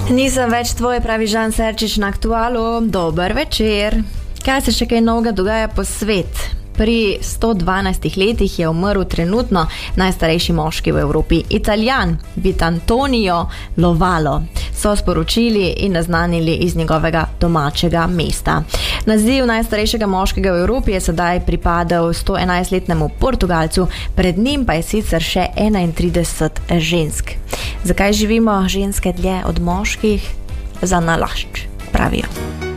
Nisem več tvoj, pravi Žan Serčič na Aktualu. Dober večer. Kaj se še kaj novega dogaja po svet? Pri 112 letih je umrl trenutno najstarejši moški v Evropi, Italijan Vitantonio Lovalo, so sporočili in naznanili iz njegovega domačega mesta. Naziv najstarejšega moškega v Evropi je sedaj pripadal 111-letnemu Portugalcu, pred njim pa je sicer še 31 žensk. Zakaj živimo ženske dlje od moških? Za nalašč, pravijo.